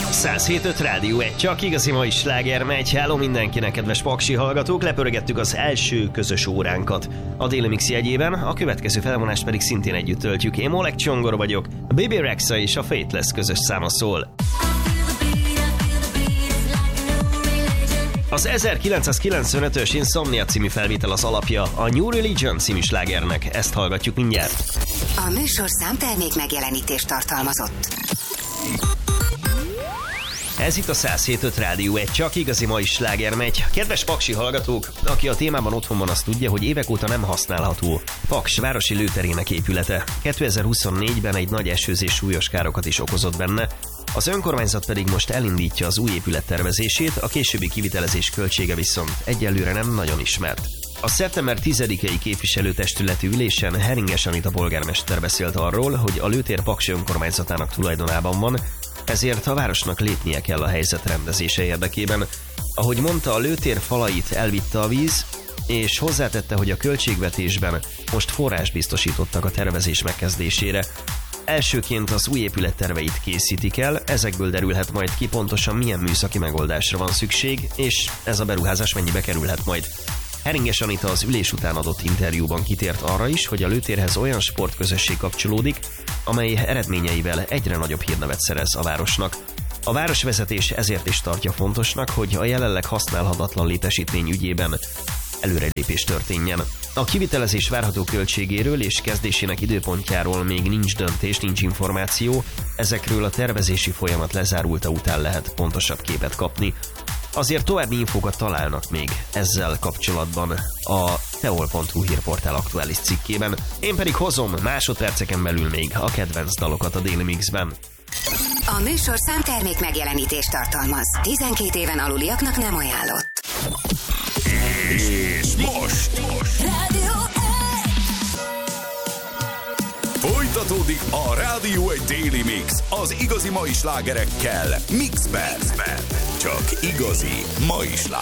107.5 Rádió 1, csak igazi mai sláger megy. Hello mindenkinek, kedves paksi hallgatók! Lepörgettük az első közös óránkat a Daily Mix jegyében, a következő felvonást pedig szintén együtt töltjük. Én Molek Csongor vagyok, a Baby Rexha és a Faithless közös száma szól. Az 1995-ös Insomnia című felvétel az alapja a New Religion című slágernek, ezt hallgatjuk mindjárt. A műsorszám termék megjelenítést tartalmazott. Ez itt a 107.5 Rádió 1, csak igazi mai sláger megy. Kedves paksi hallgatók, aki a témában otthon van, azt tudja, hogy évek óta nem használható Paks városi lőterének épülete. 2024-ben egy nagy esőzés súlyos károkat is okozott benne, az önkormányzat pedig most elindítja az új épület tervezését, a későbbi kivitelezés költsége viszont egyelőre nem nagyon ismert. A szeptember 10-i képviselőtestületi ülésen Heringes Anita polgármester beszélt arról, hogy a lőtér Paks önkormányzatának tulajdonában van, ezért a városnak lépnie kell a helyzet rendezése érdekében. Ahogy mondta, a lőtér falait elvitte a víz, és hozzátette, hogy a költségvetésben most forrást biztosítottak a tervezés megkezdésére. Elsőként az új épület terveit készítik el, ezekből derülhet majd ki pontosan milyen műszaki megoldásra van szükség, és ez a beruházás mennyibe kerülhet majd. Heringes Anita az ülés után adott interjúban kitért arra is, hogy a lőtérhez olyan sportközösség kapcsolódik, amely eredményeivel egyre nagyobb hírnevet szerez a városnak. A városvezetés ezért is tartja fontosnak, hogy a jelenleg használhatatlan létesítmény ügyében előrelépés történjen. A kivitelezés várható költségéről és kezdésének időpontjáról még nincs döntés, nincs információ, ezekről a tervezési folyamat lezárulta után lehet pontosabb képet kapni. Azért további infókat találnak még ezzel kapcsolatban a teol.hu hírportál aktuális cikkében. Én pedig hozom másodperceken belül még a kedvenc dalokat a Daily Mixben. A műsorszám termék megjelenítést tartalmaz. 12 éven aluliaknak nem ajánlott. És most Rádió 1! folytatódik a Rádió 1 Daily Mix az igazi mai slágerekkel Mixben. Csak igazi mai slágerek.